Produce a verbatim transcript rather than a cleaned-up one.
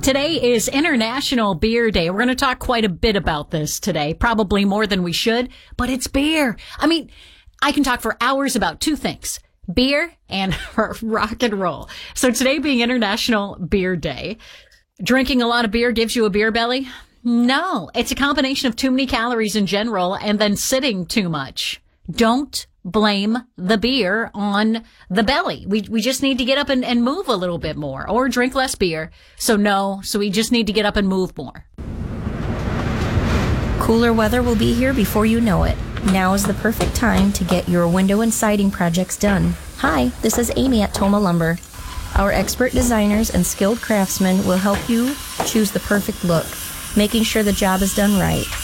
Today is International Beer Day. We're going to talk quite a bit about this today, probably more than we should, but it's beer. I mean, I can talk for hours about two things, beer and rock and roll. So today being International Beer Day, drinking a lot of beer gives you a beer belly? No, it's a combination of too many calories in general and then sitting too much. Don't blame the beer on the belly. We we just need to get up and, and move a little bit more or drink less beer. So no, so we just need to get up and move more. Cooler weather will be here before you know it. Now is the perfect time to get your window and siding projects done. Hi, this is Amy at Toma Lumber. Our expert designers and skilled craftsmen will help you choose the perfect look, making sure the job is done right.